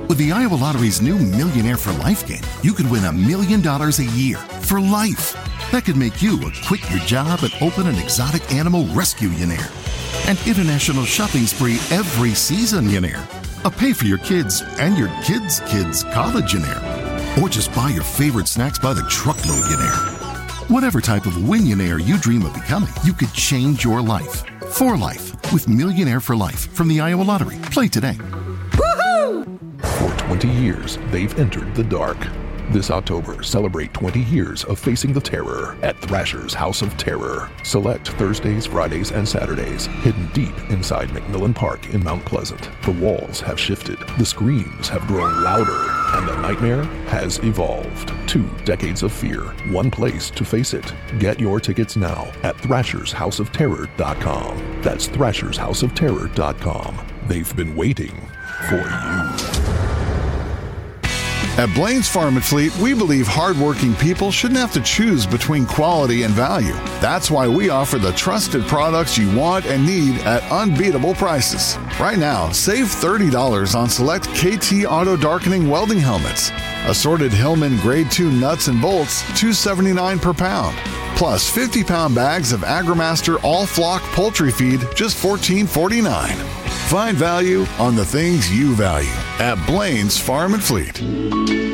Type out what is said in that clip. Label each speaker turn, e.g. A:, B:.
A: With the Iowa Lottery's new Millionaire for Life game, you could win $1 million a year for life. That could make you a quit your job and open an exotic animal rescue-yonaire. An international shopping spree every season-yonaire. A pay for your kids and your kids' kids' college-yonaire. Or just buy your favorite snacks by the truckload-yonaire. Whatever type of win-yonaire you dream of becoming, you could change your life. For life. With Millionaire for Life from the Iowa Lottery. Play today.
B: For 20 years, they've entered the dark. This October, celebrate 20 years of facing the terror at Thrasher's House of Terror. Select Thursdays, Fridays, and Saturdays. Hidden deep inside McMillan Park in Mount Pleasant. The walls have shifted, the screams have grown louder, and the nightmare has evolved. 2 decades of fear, one place to face it. Get your tickets now at ThrashersHouseOfTerror.com. That's ThrashersHouseOfTerror.com. They've been waiting for you.
C: At Blaine's Farm and Fleet, we believe hardworking people shouldn't have to choose between quality and value. That's why we offer the trusted products you want and need at unbeatable prices. Right now, save $30 on select KT Auto Darkening welding helmets. Assorted Hillman Grade 2 nuts and bolts, $2.79 per pound. Plus 50-pound bags of AgriMaster all-flock poultry feed, just $14.49. Find value on the things you value at Blaine's Farm and Fleet.